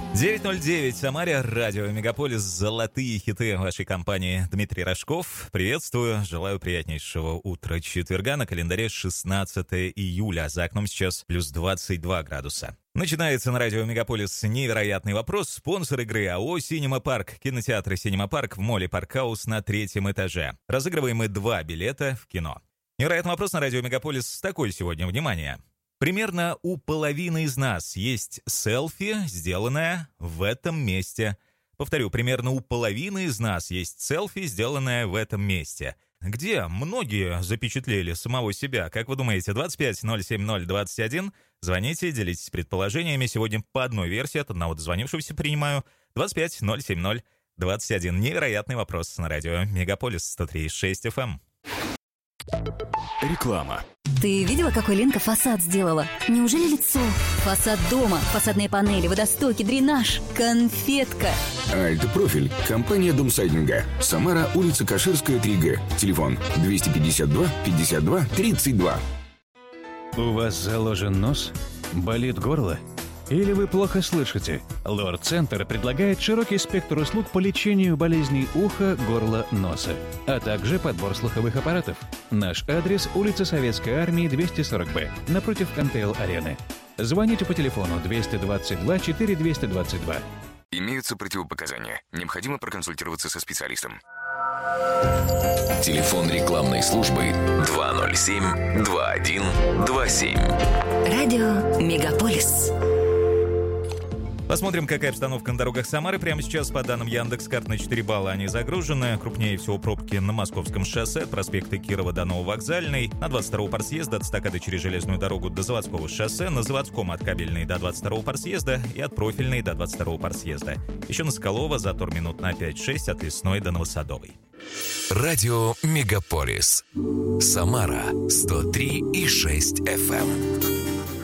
9:09 в Самаре, радио Мегаполис, золотые хиты вашей компании. Дмитрий Рожков, приветствую, желаю приятнейшего утра четверга, на календаре 16 июля, за окном сейчас плюс 22 градуса. Начинается на радио Мегаполис невероятный вопрос. Спонсор игры АО «Синема Парк». Кинотеатры «Синема Парк» в моле Паркхаус на 3-м этаже. Разыгрываем мы 2 билета в кино. Невероятный вопрос на радио Мегаполис такой сегодня, внимание. Примерно у половины из нас есть селфи, сделанное в этом месте. Повторю, примерно у половины из нас есть селфи, сделанное в этом месте. Где многие запечатлели самого себя? Как вы думаете, 25-070-21? Звоните, делитесь предположениями. Сегодня по одной версии от одного дозвонившегося принимаю. 25-070-21. Невероятный вопрос на радио Мегаполис 103.6 FM. Реклама. Ты видела, какой Ленка фасад сделала? Неужели лицо? Фасад дома, фасадные панели, водостоки, дренаж, конфетка. Альт-профиль. Компания Домсайдинга. Самара, улица Каширская, 3Г. Телефон 252 52 32. У вас заложен нос? Болит горло? Или вы плохо слышите? Лор-центр предлагает широкий спектр услуг по лечению болезней уха, горла, носа, а также подбор слуховых аппаратов. Наш адрес – улица Советской Армии, 240Б, напротив НТЛ-арены. Звоните по телефону 222 4222. Имеются противопоказания. Необходимо проконсультироваться со специалистом. Телефон рекламной службы 207-2127. Радио Мегаполис. Посмотрим, какая обстановка на дорогах Самары. Прямо сейчас, по данным Яндекс.Карт, на 4 балла они загружены. Крупнее всего пробки на Московском шоссе от проспекта Кирова до Нововокзальной, на 22-го парсъезда от эстакады через железную дорогу до Заводского шоссе, на Заводском от Кабельной до 22-го парсъезда и от Профильной до 22-го парсъезда. Еще на Соколово затор минут на 5-6 от Лесной до Новосадовой. Радио Мегаполис. Самара 103,6 FM.